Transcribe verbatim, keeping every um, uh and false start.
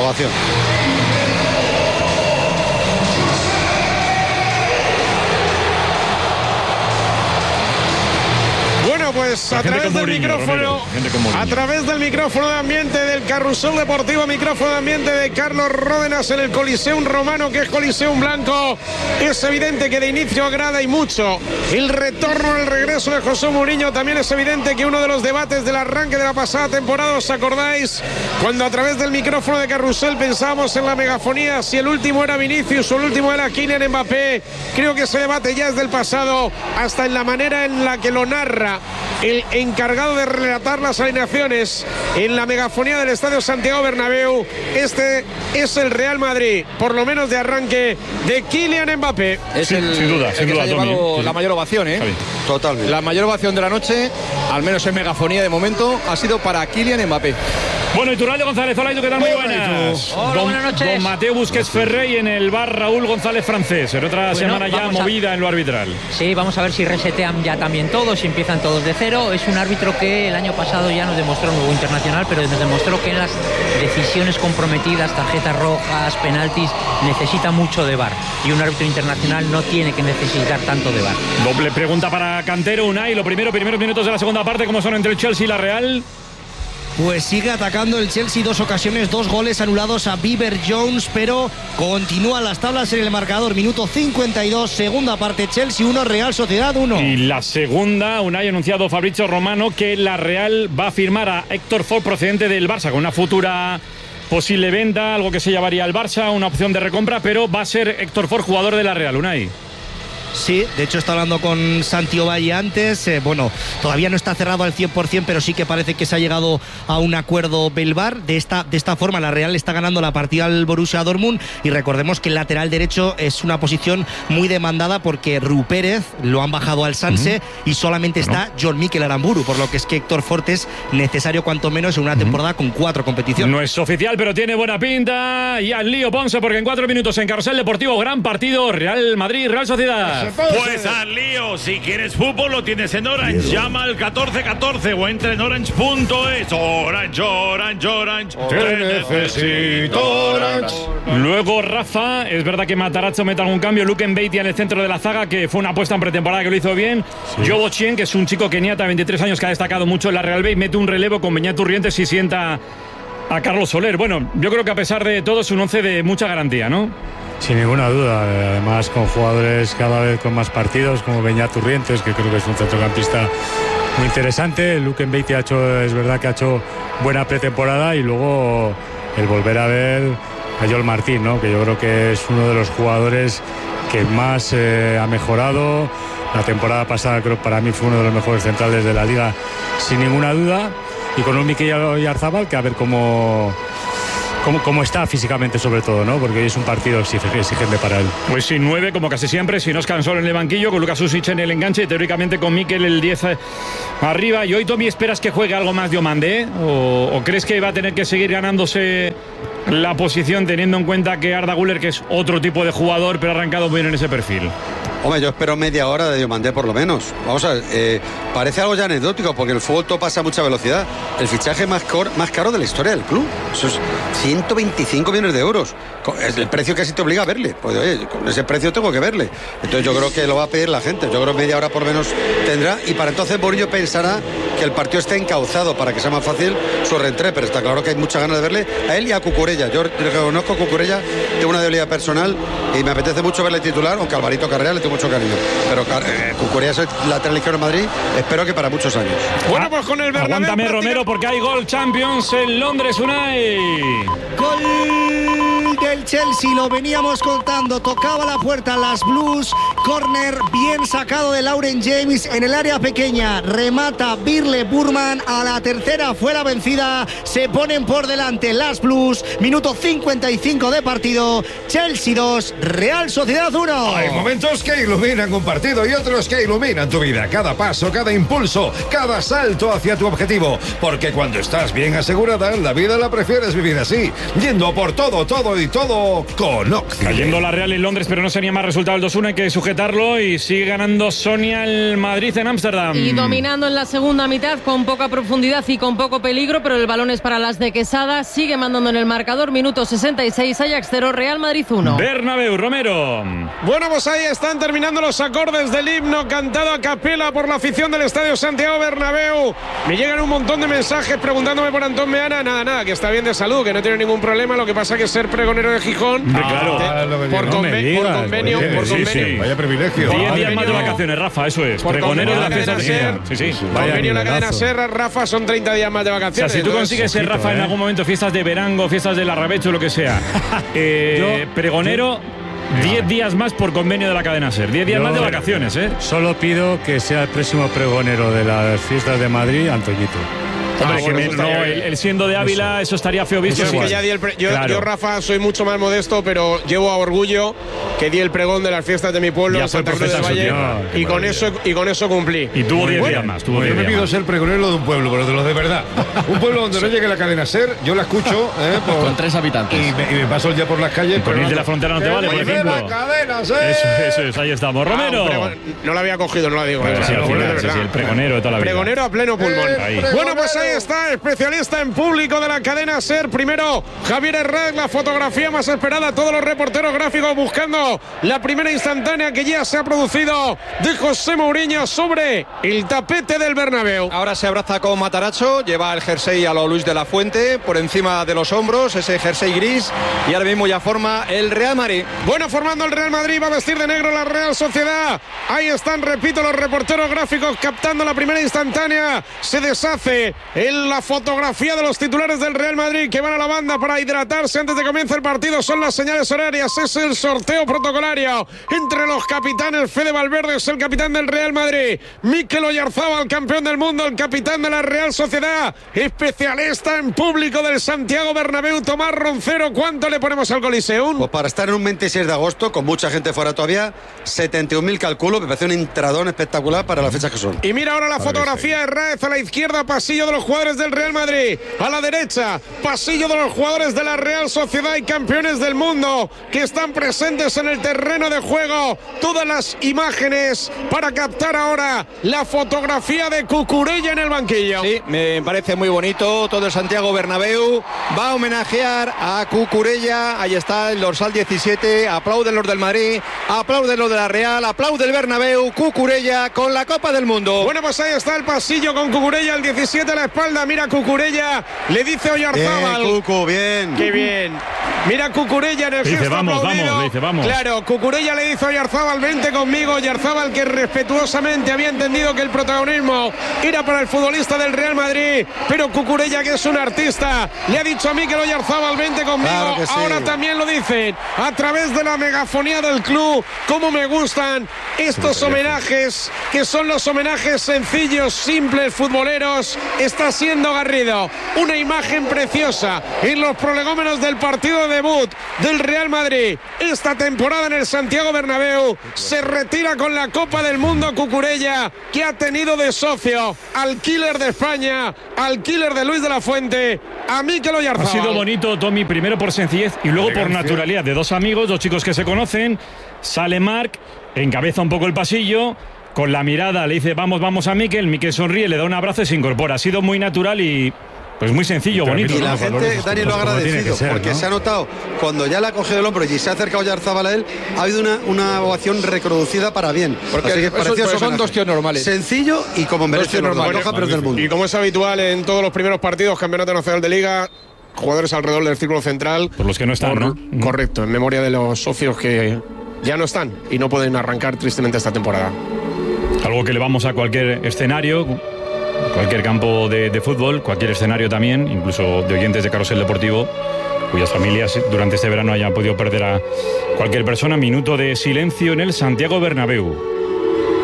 ovación. Pues a través del Mourinho, micrófono, Romero, a través del micrófono de ambiente del Carrusel Deportivo, micrófono de ambiente de Carlos Ródenas en el Coliseum Romano, que es Coliseum Blanco, es evidente que de inicio agrada y mucho el retorno, el regreso de José Mourinho. También es evidente que uno de los debates del arranque de la pasada temporada, ¿os acordáis? Cuando a través del micrófono de Carrusel pensábamos en la megafonía, si el último era Vinicius o el último era Kylian Mbappé. Creo que ese debate ya es del pasado, hasta en la manera en la que lo narra el encargado de relatar las alineaciones en la megafonía del Estadio Santiago Bernabéu. Este es el Real Madrid, por lo menos de arranque, de Kylian Mbappé. Es el, sin duda, sin duda, Tommy. La sí. mayor ovación, ¿eh? Totalmente. La mayor ovación de la noche, al menos en megafonía de momento, ha sido para Kylian Mbappé. Bueno, Iturralde González, hola, ¿qué tal? Muy buenas. Hola, don, buenas noches. Don Mateo Busquets Ferrey en el bar Raúl González Francés. En otra bueno, semana ya movida a... en lo arbitral. Sí, vamos a ver si resetean ya también todos, si empiezan todos de cero. Es un árbitro que el año pasado ya nos demostró, un nuevo internacional, pero nos demostró que en las decisiones comprometidas, tarjetas rojas, penaltis, necesita mucho de V A R. Y un árbitro internacional no tiene que necesitar tanto de V A R. Doble pregunta para Cantero, Unai. Lo primero, primeros minutos de la segunda parte, ¿cómo son entre el Chelsea y la Real? Pues sigue atacando el Chelsea, dos ocasiones, dos goles anulados a Beaver Jones, pero continúan las tablas en el marcador. Minuto cincuenta y dos, segunda parte, Chelsea uno, Real Sociedad uno. Y la segunda, Unai, ha anunciado Fabrizio Romano que la Real va a firmar a Héctor Ford procedente del Barça con una futura posible venta, algo que se llevaría al Barça, una opción de recompra, pero va a ser Héctor Ford jugador de la Real, Unai. Sí, de hecho está hablando con Santi Ovalle antes, eh, bueno, todavía no está cerrado al cien por ciento, pero sí que parece que se ha llegado a un acuerdo Belvar. De esta, de esta forma la Real está ganando la partida al Borussia Dortmund, y recordemos que el lateral derecho es una posición muy demandada porque Ru Pérez lo han bajado al Sanse uh-huh. y solamente está no. John Mikel Aramburu, por lo que es que Héctor Ford es necesario cuanto menos en una uh-huh. temporada con cuatro competiciones. No es oficial, pero tiene buena pinta, y al lío Ponce, porque en cuatro minutos en Carrusel Deportivo, gran partido, Real Madrid, Real Sociedad. Pues al lío, si quieres fútbol lo tienes en Orange, llama al catorce catorce o entra en orange punto es. Orange, Orange, Orange, te necesito Orange. Luego Rafa, es verdad que Matarazzo mete algún cambio, Luke Mbeitia en el centro de la zaga, que fue una apuesta en pretemporada que lo hizo bien. Sí. Jobo Chien, que es un chico keniata, veintitrés años, que ha destacado mucho en la Real B, y mete un relevo con Beñat Urrientes y sienta a Carlos Soler. Bueno, yo creo que a pesar de todo es un once de mucha garantía, ¿no? Sin ninguna duda, además con jugadores cada vez con más partidos, como Beñat Urrientes, que creo que es un centrocampista muy interesante. Luke Mbeitia ha hecho, es verdad que ha hecho buena pretemporada, y luego el volver a ver a Joel Martín, ¿no? Que yo creo que es uno de los jugadores que más eh, ha mejorado. La temporada pasada creo para mí fue uno de los mejores centrales de la liga, sin ninguna duda, y con un Mikel Oyarzabal que a ver cómo... Cómo, cómo está físicamente, sobre todo, ¿no? Porque hoy es un partido exigente para él. Pues sí, nueve, como casi siempre, si no es Cansolo en el banquillo, con Lucas Usic en el enganche, teóricamente con Mikel el diez arriba. ¿Y hoy, Tommy, esperas que juegue algo más Diomandé? ¿O, o crees que va a tener que seguir ganándose la posición, teniendo en cuenta que Arda Güler, que es otro tipo de jugador, pero ha arrancado bien en ese perfil? Hombre, yo espero media hora de Diomandé por lo menos. Vamos a ver, eh, parece algo ya anecdótico, porque el fútbol todo pasa a mucha velocidad. El fichaje más, cor, más caro de la historia del club. Eso es ciento veinticinco millones de euros. Es el precio que así te obliga a verle. Pues oye, con ese precio tengo que verle. Entonces yo creo que lo va a pedir la gente. Yo creo que media hora por lo menos tendrá. Y para entonces Mourinho pensará que el partido esté encauzado para que sea más fácil su reentré. Pero está claro que hay muchas ganas de verle a él y a Cucurella. Yo reconozco a Cucurella, tengo una debilidad personal y me apetece mucho verle titular, aunque Alvarito Carrera le tengo mucho cariño. Pero eh, Cucurella es lateral izquierdo en Madrid, espero que para muchos años. Bueno, pues con el Bernabéu. Aguántame, Romero, porque hay gol Champions en Londres, Unai. Gol del Chelsea, lo veníamos contando, tocaba la puerta las Blues, córner bien sacado de Lauren James en el área pequeña, remata Birle Burman, a la tercera fue la vencida, se ponen por delante las Blues, minuto cincuenta y cinco de partido, Chelsea dos, Real Sociedad uno. Hay momentos que iluminan un partido y otros que iluminan tu vida, cada paso, cada impulso, cada salto hacia tu objetivo, porque cuando estás bien asegurada, la vida la prefieres vivir así, yendo por todo, todo y todo con Occident. Cayendo la Real en Londres, pero no sería más resultado el dos uno, hay que sujetarlo y sigue ganando Sonia el Madrid en Ámsterdam. Y dominando en la segunda mitad con poca profundidad y con poco peligro, pero el balón es para las de Quesada, sigue mandando en el marcador, minuto sesenta y seis, Ajax cero, Real Madrid uno. Bernabéu, Romero. Bueno, pues ahí están terminando los acordes del himno cantado a capela por la afición del Estadio Santiago Bernabéu. Me llegan un montón de mensajes preguntándome por Antón Meana. Nada, nada, que está bien de salud, que no tiene ningún problema. Lo que pasa que ser pregonero de Gijón, ah, claro, te, por, no conven, digas, por convenio, oye, por sí, convenio. Sí. Vaya privilegio. diez días más de vacaciones, Rafa, eso es. Por Pregonero de la fiesta de Ser. Sí, sí. Vaya convenio la cadena Ser, Rafa, son treinta días más de vacaciones. O sea, si tú entonces, consigues ser Rafa ¿eh? en algún momento, fiestas de Verango, fiestas del Arrabecho, lo que sea, eh, yo, pregonero, diez días más por convenio de la cadena Ser. diez días yo más de vacaciones, ¿eh? Solo pido que sea el próximo pregonero de las fiestas de Madrid, Antoñito. Hombre, Ah, bueno, que me, no, el, el siendo de Ávila, eso, eso estaría feo visto. Yo, es que ya di el pre, yo, claro. yo, Rafa, soy mucho más modesto, pero llevo a orgullo que di el pregón de las fiestas de mi pueblo, ya en Santa Cruz del Valle, señor, y, con eso, y con eso cumplí. Y tuvo diez bueno, días más. Tuvo Yo me pido más. ser pregonero de un pueblo, pero de los de verdad. Un pueblo donde no llegue la cadena Ser, yo la escucho. Eh, por, con tres habitantes. Y me, y me paso el día por las calles. Con ir de la frontera no te vale, por ejemplo. La cadena Ser. Eso, eso es, ahí estamos. Romero. Ah, no la había cogido, no la digo. Bueno, eh, sí, al bueno, final, de sí, verdad. sí, el pregonero de toda la vida. Pregonero a pleno pulmón. Ahí. Bueno, pues ahí está, especialista en público de la cadena Ser. Primero, Javier Herrera, la fotografía más esperada. Todos los reporteros gráficos buscando la primera instantánea que ya se ha producido de José Mourinho sobre el tapete del Bernabéu. Ahora se abraza con Matarazzo, lleva el jersey a lo Luis de la Fuente por encima de los hombros, ese jersey gris, y ahora mismo ya forma el Real Madrid. Bueno, formando el Real Madrid, va a vestir de negro la Real Sociedad. Ahí están, repito, los reporteros gráficos captando la primera instantánea. Se deshace en la fotografía de los titulares del Real Madrid que van a la banda para hidratarse antes de que comience el partido. Son las señales horarias, es el sorteo protocolario entre los capitanes. Fede Valverde es el capitán del Real Madrid, Mikel Oyarzábal, campeón del mundo, el capitán de la Real Sociedad, especialista en público del Santiago Bernabéu, Tomás Roncero. ¿Cuánto le ponemos al Coliseum? Pues para estar en un veintiséis de agosto, con mucha gente fuera todavía, setenta y un mil calculo, me parece un entradón espectacular para las fechas que son. Y mira ahora la fotografía de Raez, a la izquierda, pasillo de los jugadores del Real Madrid, a la derecha, pasillo de los jugadores de la Real Sociedad y campeones del mundo que están presentes en el terreno de juego. Todas las imágenes para captar ahora la fotografía de Cucurella en el banquillo. Sí, me parece muy bonito. Todo el Santiago Bernabéu va a homenajear a Cucurella. Ahí está el dorsal diecisiete. Aplauden los del Madrid, aplauden los de la Real, aplaude el Bernabéu. Cucurella con la Copa del Mundo. Bueno, pues ahí está el pasillo con Cucurella, el diecisiete a la espalda. Mira Cucurella, le dice Oyarzábal. Bien, Cucu, bien. Qué bien. Mira Cucurella en el dice, gesto vamos, aplaudido. vamos, le dice, vamos. Claro, Cucurella le dice a Oyarzábal, vente conmigo. Oyarzábal, que respetuosamente había entendido que el protagonismo era para el futbolista del Real Madrid, pero Cucurella, que es un artista, le ha dicho a Mikel Oyarzábal, vente conmigo. Claro que sí. Ahora también lo dicen a través de la megafonía del club. Cómo me gustan estos homenajes, que son los homenajes sencillos, simples, futboleros. Está siendo Garrido una imagen preciosa en los prolegómenos del partido de debut del Real Madrid esta temporada en el Santiago Bernabéu. Se retira con la Copa del Mundo Cucurella, que ha tenido de socio al killer de España, al killer de Luis de la Fuente, a Mikel Oyarzábal. Ha sido bonito, Tommy, primero por sencillez y luego por naturalidad de dos amigos, dos chicos que se conocen. Sale Marc, encabeza un poco el pasillo, con la mirada le dice vamos, vamos a Mikel, Mikel sonríe, le da un abrazo y se incorpora. Ha sido muy natural y pues muy sencillo, bonito. Y la ¿no? gente, Dani, lo ha agradecido, ser, porque ¿no? se ha notado, cuando ya le ha cogido el hombro y se ha acercado Oyarzábal a él, ha habido una, una ovación reproducida para bien. Porque Así que eso, pues son dos tíos normales. Sencillo y como merece los bueno, campeones del mundo. Y como es habitual en todos los primeros partidos, Campeonato Nacional de Liga, jugadores alrededor del círculo central. Por los que no están, por, ¿no? Correcto, en memoria de los socios que ya no están y no pueden arrancar tristemente esta temporada. Algo que le vamos a cualquier escenario, cualquier campo de, de fútbol, cualquier escenario también, incluso de oyentes de Carrusel Deportivo, cuyas familias durante este verano hayan podido perder a cualquier persona. Minuto de silencio en el Santiago Bernabéu.